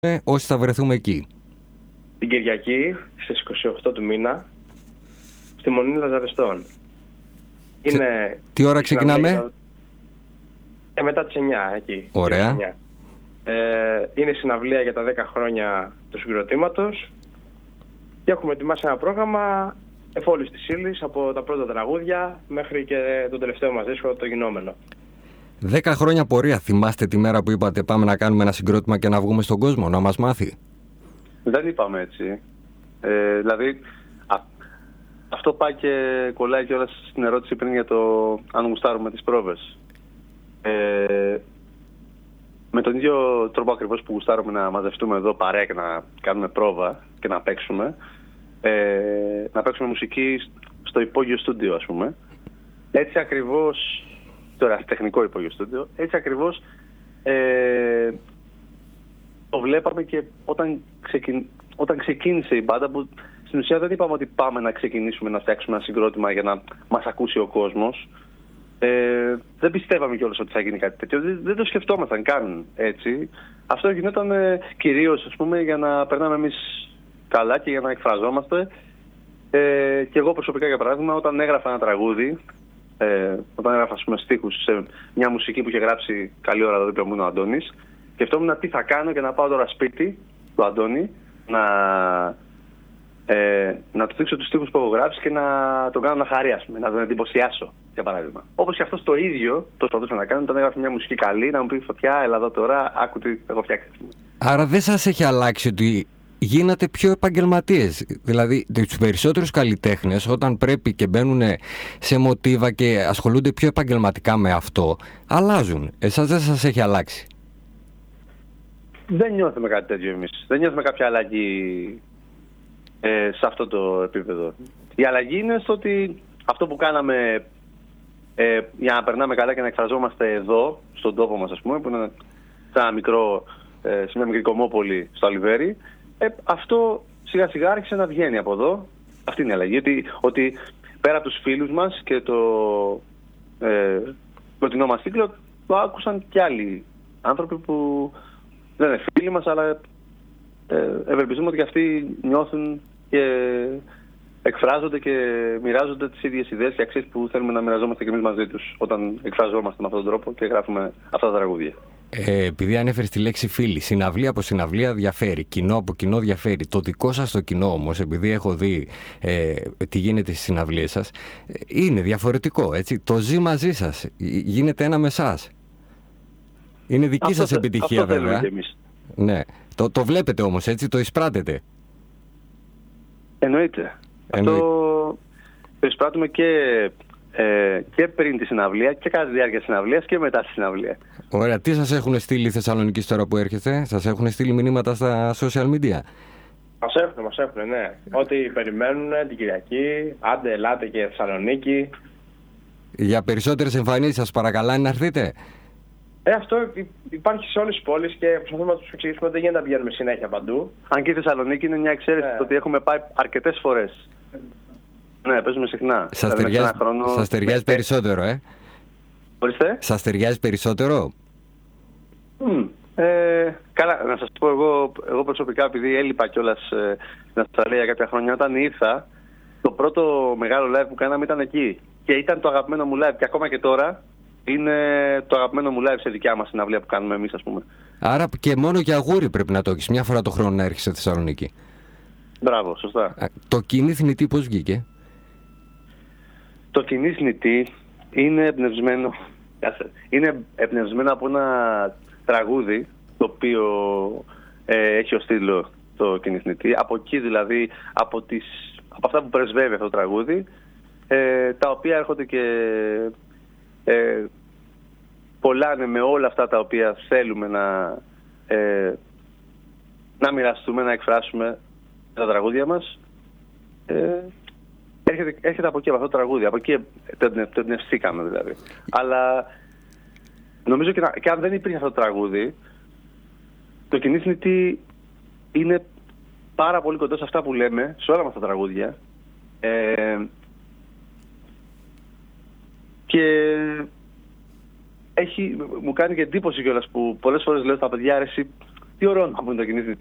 όσοι θα βρεθούμε εκεί? Την Κυριακή στις 28 του μήνα στη Μονή Λαζαριστών. Τι ώρα ξεκινάμε? Μετά τις 9 εκεί. Ωραία. Είναι συναυλία για τα 10 χρόνια του συγκροτήματος και έχουμε ετοιμάσει ένα πρόγραμμα εφόλης της ύλης από τα πρώτα τραγούδια μέχρι και το τελευταίο μας δίσκο, το γινόμενο. 10 χρόνια πορεία. Θυμάστε τη μέρα που είπατε πάμε να κάνουμε ένα συγκρότημα και να βγούμε στον κόσμο, να μας μάθει? Δεν είπαμε έτσι. Δηλαδή, αυτό πάει και κολλάει κιόλας στην ερώτηση πριν για το αν γουστάρουμε τις πρόβες. Με τον ίδιο τρόπο ακριβώς που γουστάρουμε να μαζευτούμε εδώ παρέα και να κάνουμε πρόβα και να παίξουμε, να παίξουμε μουσική στο υπόγειο στούντιο, ας πούμε. Έτσι ακριβώς, τώρα τεχνικό υπόγειο στούντιο, έτσι ακριβώς το βλέπαμε και όταν ξεκίνησε η μπάντα, που στην ουσία δεν είπαμε ότι πάμε να ξεκινήσουμε να φτιάξουμε ένα συγκρότημα για να μας ακούσει ο κόσμος. Δεν πιστεύαμε κιόλας ότι θα γίνει κάτι τέτοιο. Δεν το σκεφτόμασταν καν έτσι. Αυτό γινόταν κυρίως, ας πούμε, για να περνάμε εμείς καλά και για να εκφραζόμαστε. Και εγώ προσωπικά, για παράδειγμα, όταν έγραφα ένα τραγούδι, όταν έγραφα, ας πούμε, στίχους σε μια μουσική που είχε γράψει καλή ώρα εδώ δίπλα μου ο Αντώνης, σκεφτόμουν τι θα κάνω και να πάω τώρα σπίτι του Αντώνη να του δείξω τους στίχους που έχω γράψει και να τον κάνω να χαρεί, ας πούμε, να τον εντυπωσιάσω, για παράδειγμα. Όπως και αυτός το ίδιο το προσπαθούσε να κάνει όταν έγραφε μια μουσική καλή, να μου πει Φωτιά, έλα εδώ τώρα, άκου τι έχω φτιάξει. Άρα δεν σας έχει αλλάξει ότι γίνατε πιο επαγγελματίες? Δηλαδή, τους περισσότερους καλλιτέχνες, όταν πρέπει και μπαίνουν σε μοτίβα και ασχολούνται πιο επαγγελματικά με αυτό, αλλάζουν. Εσάς δεν σας έχει αλλάξει? Δεν νιώθουμε κάτι τέτοιο εμείς. Δεν νιώθουμε κάποια αλλαγή σε αυτό το επίπεδο. Η αλλαγή είναι στο ότι αυτό που κάναμε για να περνάμε καλά και να εκφραζόμαστε εδώ, στον τόπο μας, ας πούμε, που είναι σε μια μικρή κομμόπολη στο Αλιβέρι, αυτό σιγά σιγά άρχισε να βγαίνει από εδώ. Αυτή είναι η αλλαγή. Ότι πέρα από τους φίλους μας και το κοντινό μας κύκλο, το άκουσαν και άλλοι άνθρωποι που δεν είναι φίλοι μας, αλλά ευελπιστούμε ότι και αυτοί νιώθουν και εκφράζονται και μοιράζονται τις ίδιες ιδέες και αξίες που θέλουμε να μοιραζόμαστε και εμείς μαζί τους όταν εκφραζόμαστε με αυτόν τον τρόπο και γράφουμε αυτά τα τραγούδια. Επειδή ανέφερες τη λέξη φίλη, συναυλία από συναυλία διαφέρει, κοινό από κοινό διαφέρει. Το δικό σας το κοινό όμως, επειδή έχω δει τι γίνεται στις συναυλίες σας, είναι διαφορετικό, έτσι. Το ζει μαζί σας, γίνεται ένα με εσάς. Είναι δική σας επιτυχία, βέβαια. Ναι. Το βλέπετε όμως, έτσι, το εισπράτετε. Εννοείται. Αυτό το εισπράττουμε και πριν τη συναυλία και κατά τη διάρκεια της συναυλίας και μετά τη συναυλία. Ωραία. Τι σας έχουν στείλει οι Θεσσαλονίκοι τώρα που έρχεστε? Σας έχουν στείλει μηνύματα στα social media? Μας έχουν, ναι. Ό,τι περιμένουν την Κυριακή, άντε ελάτε και Θεσσαλονίκη. Για περισσότερες εμφανίσεις σας παρακαλάνε να έρθετε? Αυτό υπάρχει σε όλες τις πόλεις και προσπαθούμε να τους εξηγήσουμε ότι δεν γίνεται να πηγαίνουμε συνέχεια παντού. Αν και η Θεσσαλονίκη είναι μια εξαίρεση, ότι έχουμε πάει αρκετές φορές. Ναι, παίζουμε συχνά. Σας ταιριάζει περισσότερο, Ορίστε. Σας ταιριάζει περισσότερο? Καλά, να σας πω εγώ προσωπικά, επειδή έλειπα κιόλας στην Αυστραλία για κάποια χρόνια, όταν ήρθα, το πρώτο μεγάλο live που κάναμε ήταν εκεί. Και ήταν το αγαπημένο μου live. Και ακόμα και τώρα είναι το αγαπημένο μου live σε δικιά μας συναυλία που κάνουμε εμείς, ας πούμε. Άρα και μόνο για αγούρι πρέπει να το έχεις. Μια φορά το χρόνο να έρχεσαι στη Θεσσαλονίκη. Μπράβο, σωστά. Το κοινή θνητή πώς βγήκε? Το κοινή θνητή είναι εμπνευσμένο από ένα τραγούδι το οποίο έχει ως τίτλο το κοινή θνητή. Από εκεί δηλαδή, από αυτά που πρεσβεύει αυτό το τραγούδι, τα οποία έρχονται και κολλάνε με όλα αυτά τα οποία θέλουμε να μοιραστούμε, να εκφράσουμε τα τραγούδια μας. Έρχεται από εκεί, από αυτό το τραγούδι. Από εκεί το εμπνευστήκαμε δηλαδή. Αλλά νομίζω και αν δεν υπήρχε αυτό το τραγούδι, το κοινή θνητή είναι πάρα πολύ κοντά σε αυτά που λέμε, σε όλα μας τα τραγούδια. Και μου κάνει και εντύπωση κιόλας που πολλές φορές λέω στα παιδιά, αρέσει, Τι ωραίο να πούμε το κινήσει